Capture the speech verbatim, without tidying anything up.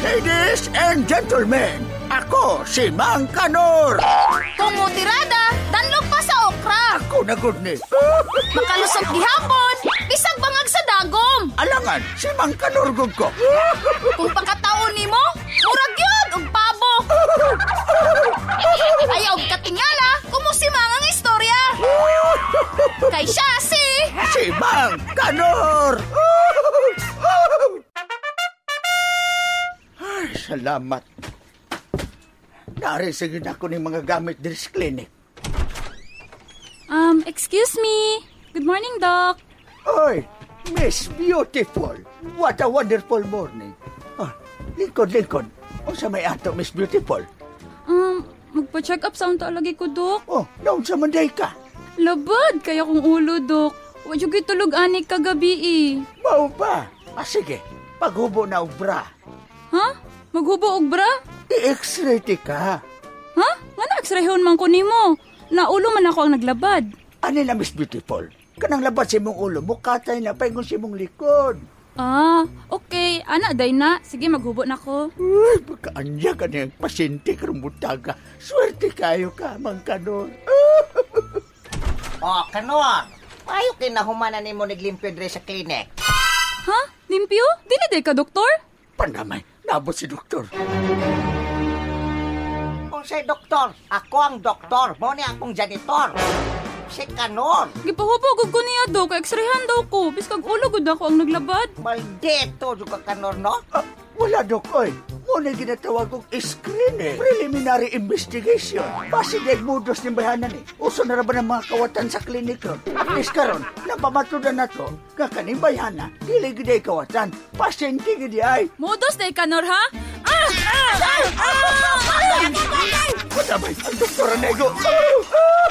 Ladies and gentlemen, ako si Mang Kanor. Kumutirada, danlog pa sa okra. Ako na good ni. Makalusog gihapon, bisag bangag sa dagom. Alangan, si Mang Kanor gud ko. Kung pagkataon nimo, murag yun, og pabo. Ayaw og katingala, kumusimang ang istorya. Kay siya si... Si Mang Kanor. Ay, salamat. Narisingin ako ng mga gamit din sa clinic. Um, excuse me. Good morning, Doc. Oy, Miss Beautiful. What a wonderful morning. Ah, lingkod, lingkod. O sa may ato, Miss Beautiful? Um, magpa-check up sa unta lagi ko, Doc. Oh, naon sa manday ka? Labad, kaya kong ulo, Doc. Wadyo ko'y tulog ani kagabi eh. Mao ba? Ah, sige. Paghubo na og bra. Ha? Maghubo og bra? I-x-ray ti ka. Ha? Nga na-x-rayhon man ko nimo. Naulo man ako ang naglabad. Ano na, Miss Beautiful? Kanang labad si mong ulo mo, katay na paingon si mong likod. Ah, okay. Ana, day na. Sige, maghubo na ko. Uy, pagkaanya ka na yung pasyente karumutaga. Swerte kayo ka, Mang Kanor. Oh, Kanor. Payo kinahumanan ni mo naglimpyo dre sa klinik. Ha? Limpyo? Di na day ka, doktor? Pandamay, nabot si doktor. Kung sa'y doktor, ako ang doktor. Mo ni akong janitor. Si Kanor. Gipahubog ko niya, Dok. X-rayhan daw ko. Biskag ulo gud ako ang naglabad. Maldito juga Kanor, no? Ah, wala, Dok, oy. Muna ginatawag kong screening. Preliminary investigation. Basi diagnosis ng bayanan eh. Uso na ba ng mga kawatan sa klinik ron? At least karon, napamatudan na to. Kakaning bayana, dili giday kawatan. Pasyente gidi ay. Modos day Kanor, ha? Ah! Ah! Ah! Ah! Madamay, ang doktora nego.